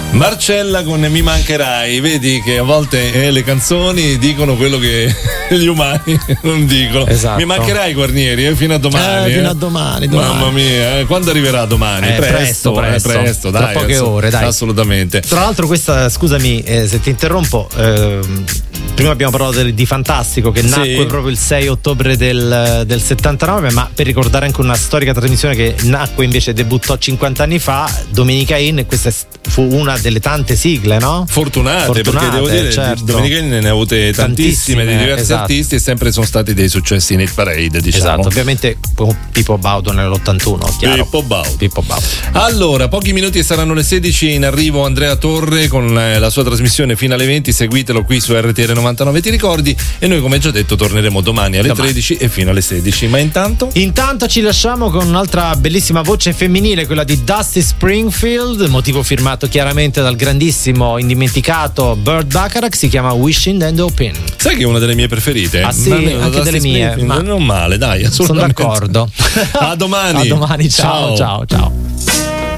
Marcella con Mi mancherai, vedi che a volte le canzoni dicono quello che gli umani non dicono. Esatto. Mi mancherai Guarnieri, fino a domani. Fino a domani. Mamma mia, quando arriverà domani? Presto, dai. Tra poche ore, dai. Assolutamente. Tra l'altro questa, scusami se ti interrompo, prima abbiamo parlato di Fantastico che nacque proprio il 6 ottobre del 79, ma per ricordare anche una storica trasmissione che nacque invece, debuttò 50 anni fa, Domenica In, e questa fu una delle tante sigle, no? Fortunate, perché devo dire, certo. Domenica In ne ha avute tantissime di diversi artisti, e sempre sono stati dei successi in hit parade, diciamo. Esatto, ovviamente Pippo Baudo nell'81, chiaro. Pippo Baudo. Allora, pochi minuti e saranno le 16, in arrivo Andrea Torre con la sua trasmissione fino alle 20, seguitelo qui su RTL 99, ti ricordi, e noi come già detto torneremo domani alle 13 e fino alle 16, ma intanto ci lasciamo con un'altra bellissima voce femminile, quella di Dusty Springfield, motivo firmato chiaramente dal grandissimo, indimenticato Burt Bacharach, si chiama Wishing and Hoping. Sai che è una delle mie preferite? Ah sì, anche delle mie, ma non male, dai, assolutamente. Sono d'accordo. A domani. Ciao.